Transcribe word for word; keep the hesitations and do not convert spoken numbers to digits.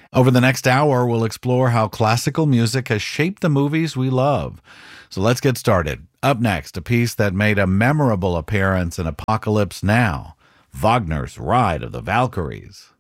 Over the next hour, we'll explore how classical music has shaped the movies we love. So let's get started. Up next, a piece that made a memorable appearance in Apocalypse Now, Wagner's Ride of the Valkyries.